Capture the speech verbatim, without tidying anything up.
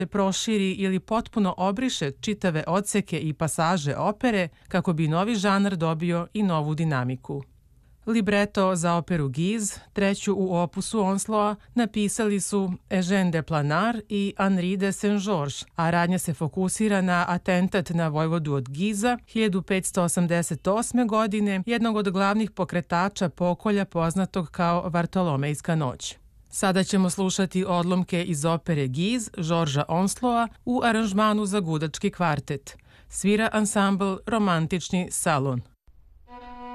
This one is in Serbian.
proširi ili potpuno obriše čitave odseke i pasaže opere kako bi novi žanr dobio i novu dinamiku. Libreto za operu Giz, treću u opusu Onsloa, napisali su Eugène de Planard i Henri de Saint-Georges, a radnja se fokusira na atentat na vojvodu od Giza hiljadu petsto osamdeset osme. godine, jednog od glavnih pokretača pokolja poznatog kao Vartolomejska noć. Sada ćemo slušati odlomke iz opere Giz Georgesa Onsloa u aranžmanu za gudački kvartet. Svira ansambl Romantični salon.